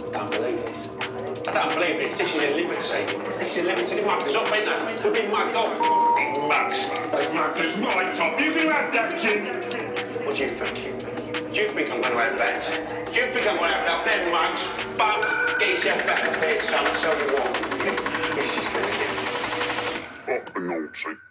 Don't believe this. I don't believe this. This is a liberty. This is a liberty. They mugged us off, ain't they? We've been mugged off. Big mugs. They mugged us right off. You can have that, Jim. What do you think? Do you think I'm going to have that? Do you think I'm going to have them mugs? But get yourself back up here, son. I'll tell you what. This is going to get... Up and naughty.